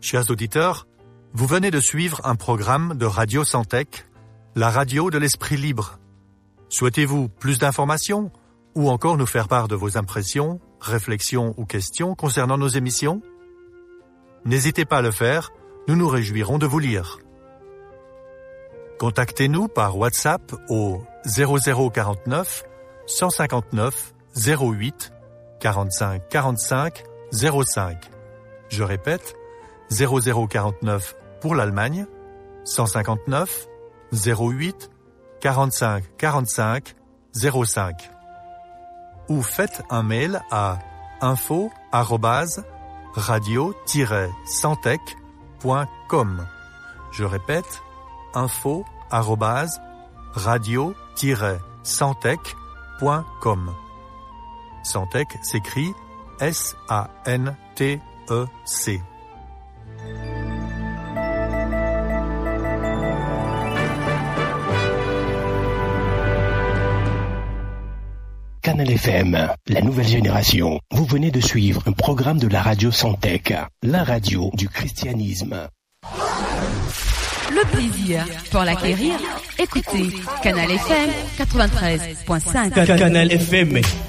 Chers auditeurs, vous venez de suivre un programme de Radio Santec, la radio de l'esprit libre. Souhaitez-vous plus d'informations ou encore nous faire part de vos impressions, réflexions ou questions concernant nos émissions? N'hésitez pas à le faire, nous nous réjouirons de vous lire. Contactez-nous par WhatsApp au 0049 159 08 45 45 05. Je répète, 0049 pour l'Allemagne, 159 08 45 45 05. Ou faites un mail à info@radio-santec.com. Je répète, info@radio-santec.com. Santec s'écrit SANTEC. Canal FM, la nouvelle génération. Vous venez de suivre un programme de la radio Santec, la radio du christianisme. Le plaisir pour l'acquérir, écoutez Canal FM 93.5. Canal FM